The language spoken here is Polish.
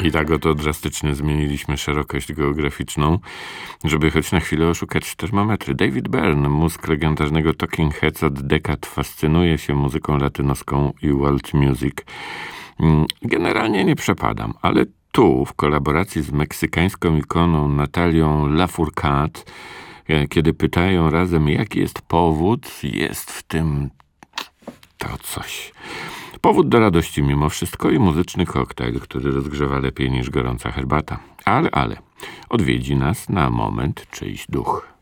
I tak oto drastycznie zmieniliśmy szerokość geograficzną, żeby choć na chwilę oszukać termometry. David Byrne, mózg legendarnego Talking Heads, od dekad fascynuje się muzyką latynoską i world music. Generalnie nie przepadam, ale tu, w kolaboracji z meksykańską ikoną Natalią Lafourcade, kiedy pytają razem, jaki jest powód, jest w tym to coś. Powód do radości mimo wszystko i muzyczny koktajl, który rozgrzewa lepiej niż gorąca herbata. Ale odwiedzi nas na moment czyjś duch.